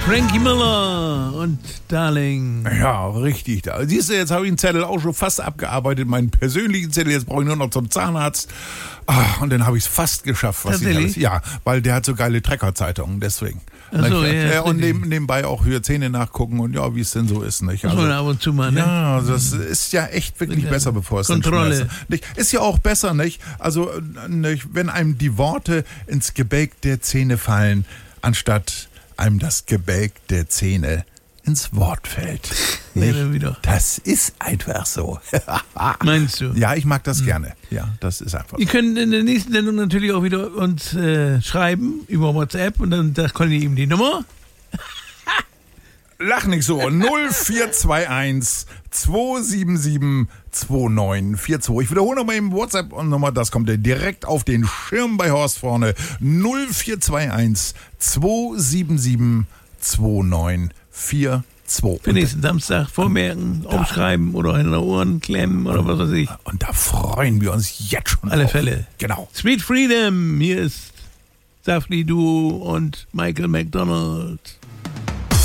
Frankie Miller und Darling. Ja, richtig. Siehst du, jetzt habe ich den Zettel auch schon fast abgearbeitet, meinen persönlichen Zettel. Jetzt brauche ich nur noch zum Zahnarzt. Und dann habe ich es fast geschafft. Ja, weil der hat so geile Trecker-Zeitungen, deswegen. So, ja, und nebenbei auch für Zähne nachgucken und ja, wie es denn so ist. Nicht? Also, ab und zu mal, ne? Ja, das ist ja echt wirklich besser, bevor es Kontrolle. Nicht? Ist ja auch besser, nicht? Also, nicht, wenn einem die Worte ins Gebälk der Zähne fallen, anstatt einem das Gebälk der Zähne ins Wort fällt. Ja, das ist einfach so. Meinst du? Ja, ich mag das gerne. Ja, das ist einfach so. Ihr könnt in der nächsten Sendung natürlich auch wieder uns schreiben über WhatsApp und dann da könnt ihr ihm die Nummer. Lach nicht so. 0421 277 2942. Ich wiederhole nochmal eben WhatsApp-Nummer, das kommt ja direkt auf den Schirm bei Horst vorne. 0421 277 2942. Für nächsten Samstag vormerken, aufschreiben oder in den Ohren klemmen oder was weiß ich. Und da freuen wir uns jetzt schon Alle drauf. Fälle. Genau. Sweet Freedom, hier ist Safri Duo und Michael McDonald.